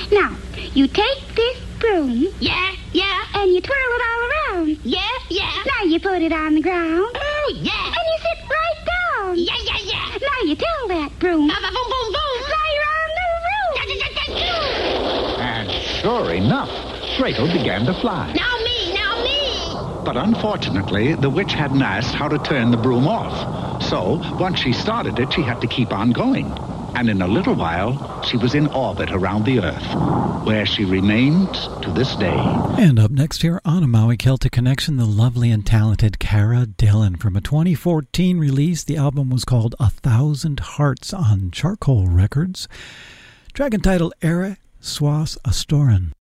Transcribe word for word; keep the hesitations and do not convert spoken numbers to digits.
Now, you take this broom. Yeah, yeah. And you twirl it all around. Yeah, yeah. Now you put it on the ground. Oh, yeah. And you sit right down. Yeah, yeah, yeah. Now you tell that broom. Boom, boom, boom, boom. Fly around the room. And sure enough, Gretel began to fly. Now me, now me. But unfortunately, the witch hadn't asked how to turn the broom off. So, once she started it, she had to keep on going. And in a little while, she was in orbit around the Earth, where she remained to this day. And up next here on A Maui Celtic Connection, the lovely and talented Cara Dillon. From a twenty fourteen release, the album was called A Thousand Hearts on Charcoal Records. Track entitled Era Swas Astoran.